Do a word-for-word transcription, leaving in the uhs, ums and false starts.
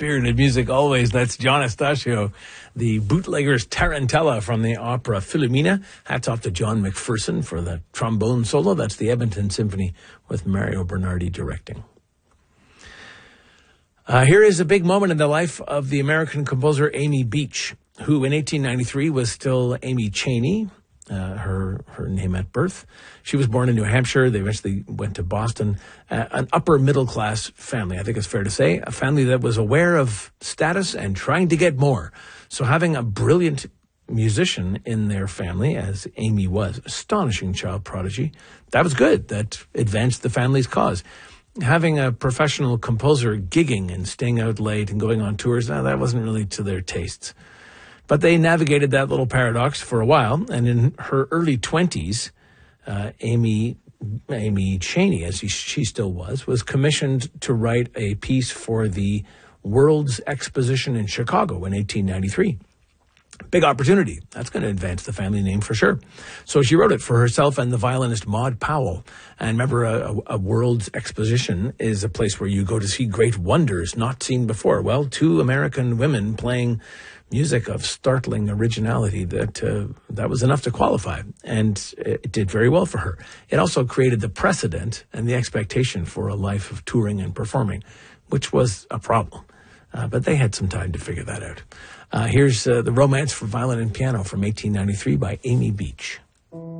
spirited music always. That's John Estacio, the bootlegger's Tarantella from the opera Philomena. Hats off to John McPherson for the trombone solo. That's the Edmonton Symphony with Mario Bernardi directing. Uh, here is a big moment in the life of the American composer Amy Beach, who in eighteen ninety-three was still Amy Cheney, uh, her her name at birth. She was born in New Hampshire. They eventually went to Boston. Uh, an upper middle class family, I think it's fair to say, a family that was aware of status and trying to get more. So having a brilliant musician in their family, as Amy was, astonishing child prodigy, that was good. That advanced the family's cause. Having a professional composer gigging and staying out late and going on tours, no, that wasn't really to their tastes. But they navigated that little paradox for a while, and in her early twenties, uh, Amy Amy Cheney, as she, she still was, was commissioned to write a piece for the World's Exposition in Chicago in eighteen ninety-three. Big opportunity. That's going to advance the family name for sure. So she wrote it for herself and the violinist Maud Powell. And remember, a, a World's Exposition is a place where you go to see great wonders not seen before. Well, two American women playing music of startling originality, that uh, that was enough to qualify. And it did very well for her. It also created the precedent and the expectation for a life of touring and performing, which was a problem. Uh, but they had some time to figure that out. Uh, here's uh, the Romance for Violin and Piano from eighteen ninety-three by Amy Beach.